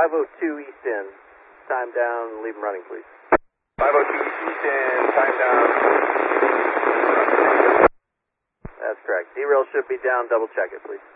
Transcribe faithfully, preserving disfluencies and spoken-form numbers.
five oh two East End. Time down, leave them running, please. five oh two East End, time down. That's correct. D-rail should be down, double check it, please.